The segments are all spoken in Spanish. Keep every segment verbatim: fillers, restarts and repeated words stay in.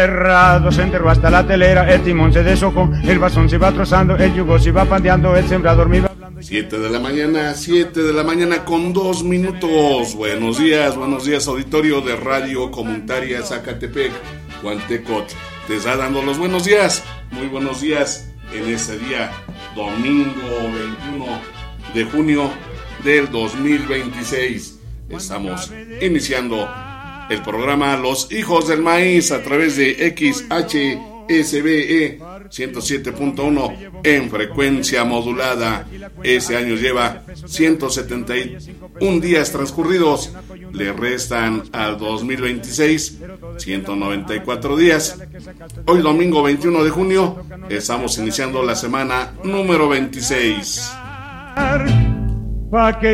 Cerrado, se enterró hasta la telera, el timón se deshojó, el bastón se iba trozando, el yugo se iba pandeando, el sembrador me iba hablando. Siete de la mañana, siete de la mañana con dos minutos. Buenos días, buenos días, auditorio de Radio Comunitaria Zacatepec. Huantecot te está dando los buenos días. Muy buenos días en este día, domingo veintiuno de junio del dos mil veintiséis. Estamos iniciando el programa Los Hijos del Maíz a través de X H S B E ciento siete punto uno en frecuencia modulada. Ese año lleva ciento setenta y uno días transcurridos. Le restan al dos mil veintiséis ciento noventa y cuatro días. Hoy domingo veintiuno de junio estamos iniciando la semana número veintiséis. Pa' que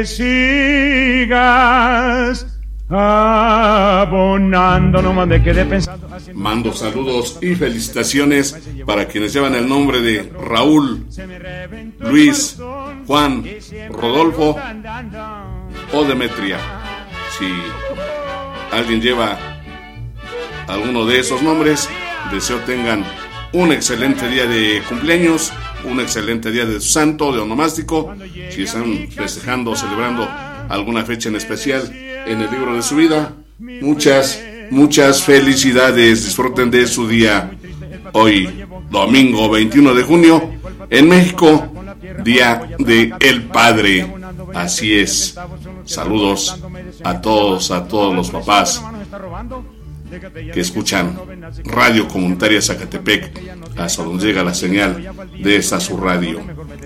sigas abonando, no me quedé pensando. Mando saludos y felicitaciones para quienes llevan el nombre de Raúl, Luis, Juan, Rodolfo o Demetria. Si alguien lleva alguno de esos nombres, deseo tengan un excelente día de cumpleaños, un excelente día de su santo, de onomástico. Si están festejando o celebrando alguna fecha en especial en el libro de su vida, muchas, muchas felicidades. Disfruten de su día. Hoy, domingo veintiuno de junio, en México, Día de el Padre. Así es. Saludos a todos, a todos los papás que escuchan Radio Comunitaria Zacatepec, hasta donde llega la señal de esta su radio.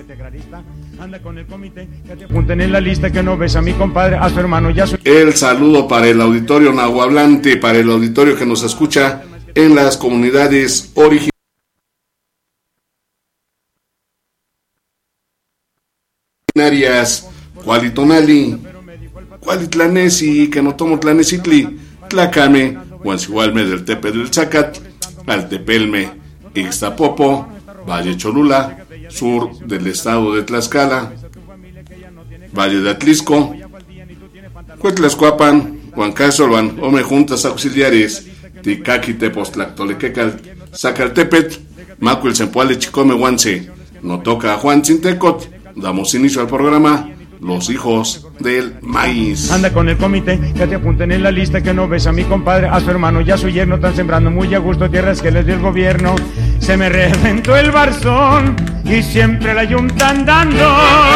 El saludo para el auditorio nahuablante, para el auditorio que nos escucha en las comunidades originarias Cualitonali, Cualitlanesi, Quenotomotlanesitli, Tlacame, Huancihualme del Tepe del Zacat, Altepelme, Ixtapopo, Valle Cholula, sur del estado de Tlaxcala, Valle de Atlisco, Cuetlascuapan, Huancasolban, Ome Juntas Auxiliares, Ticaqui, Tepoztlactolequecal, Zacaltepet, Macuil Sempuale, Chicome, Huance. No toca a Juan Cintecot. Damos inicio al programa Los Hijos del Maíz. Anda con el comité, que te apunten en la lista, que no ves a mi compadre, a su hermano y a su yerno, están sembrando muy a gusto tierras que les dio el gobierno. Se me reventó el barzón y siempre la yunta andando.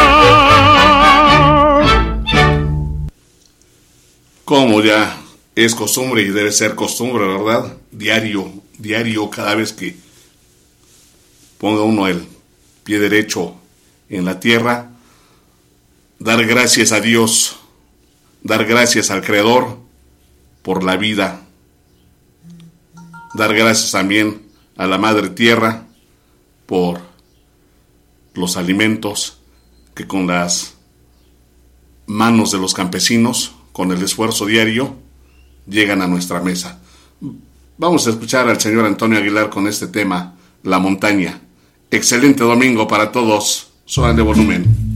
Como ya es costumbre y debe ser costumbre, ¿verdad? Diario, diario, cada vez que ponga uno el pie derecho en la tierra, dar gracias a Dios, dar gracias al Creador por la vida, dar gracias también a la Madre Tierra por los alimentos que con las manos de los campesinos, con el esfuerzo diario, llegan a nuestra mesa. Vamos a escuchar al señor Antonio Aguilar con este tema, La Montaña. Excelente domingo para todos. Suban de volumen.